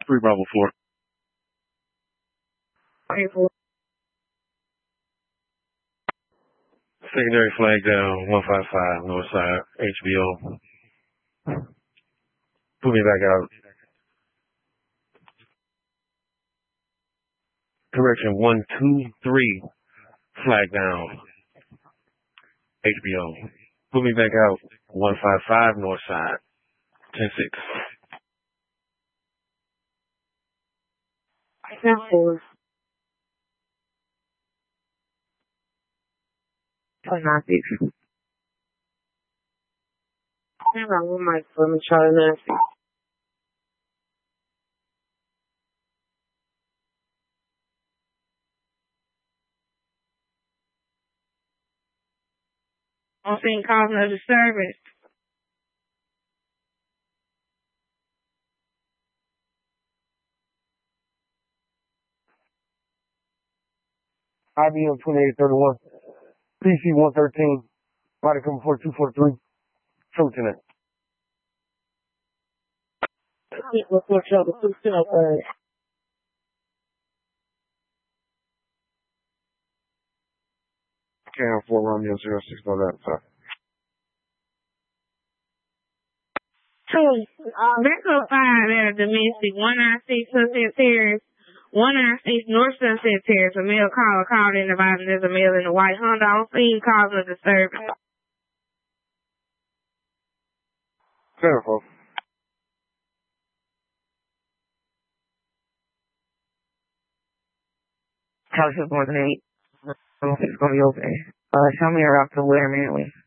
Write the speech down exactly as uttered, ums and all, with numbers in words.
three Bravo four. Eight four. Secondary flag down, one five five, north side, H B O. Put me back out. Correction, one two three, flag down, H B O. Put me back out, one five five, north side, ten six. ten four. twenty-nine six. Stand by one mic for me, Charlie Nancy. I'm seeing causing a disturbance. I B M twenty-eight thirty-one. P C one thirteen. Body coming four two four three. Lieutenant. Report trouble, two still flag. Cam four Romeo zero six on that side. Two, uh, backup five at a domestic, one nine six Sunset Terrace, one nine six North Sunset Terrace. A male caller called in about there's a male in a white Honda on scene causing a disturbance. Clear, folks. House is more than eight. It's going to be okay. Uh, show me a route to where immediately.